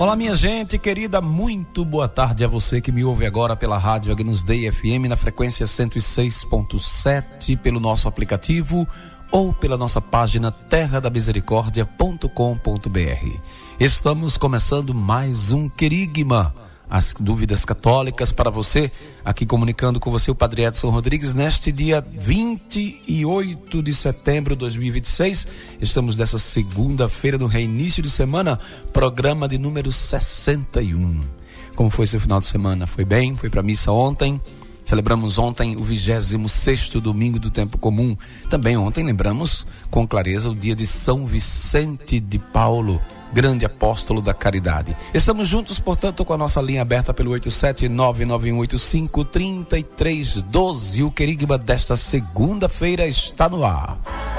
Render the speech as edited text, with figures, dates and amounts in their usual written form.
Olá, minha gente querida, muito boa tarde a você que me ouve agora pela rádio Agnus Dei FM na frequência 106.7, pelo nosso aplicativo ou pela nossa página terradamisericórdia.com.br. Estamos começando mais um Querigma, as dúvidas católicas para você, aqui comunicando com você o Padre Edson Rodrigues, neste dia 28 de setembro de 2026, estamos nessa segunda-feira do reinício de semana, programa de número 61. Como foi seu final de semana? Foi bem? Foi para a missa ontem? Celebramos ontem o 26º domingo do tempo comum. Também ontem lembramos com clareza o dia de São Vicente de Paulo, grande apóstolo da caridade. Estamos juntos, portanto, com a nossa linha aberta pelo 87991853312. O Querigma desta segunda-feira está no ar.